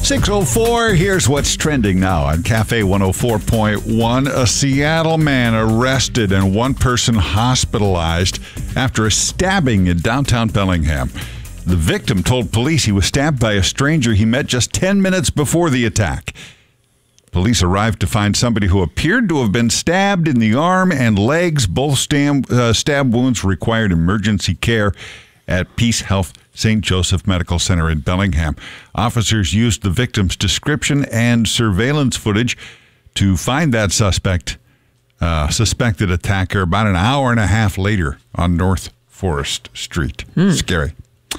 6:04, here's what's trending now on Cafe 104.1. A Seattle man arrested and one person hospitalized after a stabbing in downtown Bellingham. The victim told police he was stabbed by a stranger he met just 10 minutes before the attack. Police arrived to find somebody who appeared to have been stabbed in the arm and legs. Both stab wounds required emergency care at Peace Health St. Joseph Medical Center in Bellingham. Officers used the victim's description and surveillance footage to find that suspected attacker about an hour and a half later on North Forest Street. Scary.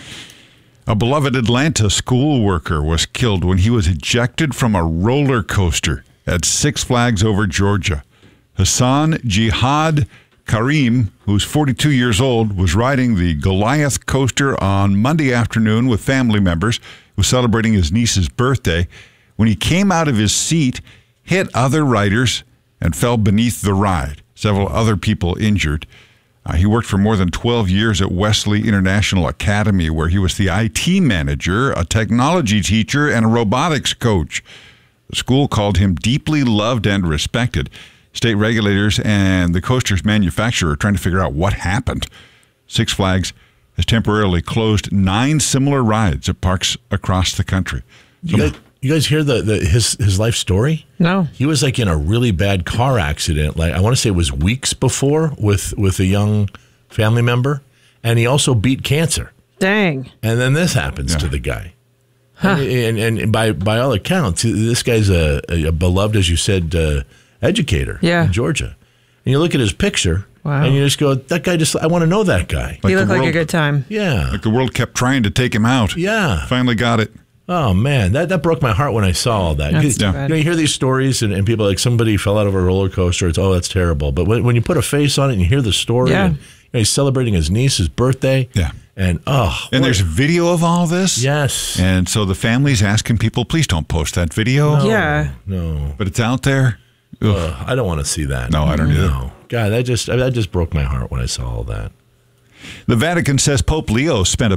A beloved Atlanta school worker was killed when he was ejected from a roller coaster at Six Flags over Georgia. Hassan Jihad Karim, who's 42 years old, was riding the Goliath coaster on Monday afternoon with family members. He was celebrating his niece's birthday. When he came out of his seat, hit other riders and fell beneath the ride. Several other people injured. He worked for more than 12 years at Wesley International Academy, where he was the IT manager, a technology teacher, and a robotics coach. The school called him deeply loved and respected. State regulators and the coaster's manufacturer are trying to figure out what happened. Six Flags has temporarily closed 9 similar rides at parks across the country. You guys hear his life story? No. He was like in a really bad car accident. Like I want to say it was weeks before with a young family member, and he also beat cancer. Dang. And then this happens to the guy. Huh. And by all accounts, this guy's a beloved, as you said, educator in Georgia. And you look at his picture, and you just go, that guy I want to know that guy. He looked like a good time. Yeah. Like the world kept trying to take him out. Yeah. Finally got it. Oh, man, that broke my heart when I saw all that. You hear these stories, and people like somebody fell out of a roller coaster. It's, that's terrible. But when you put a face on it and you hear the story, and he's celebrating his niece's birthday. Yeah. And, there's video of all this? Yes. And so the family's asking people, please don't post that video. No. But it's out there. I don't want to see that. No, I don't either. No. God, that just broke my heart when I saw all that. The Vatican says Pope Leo spent a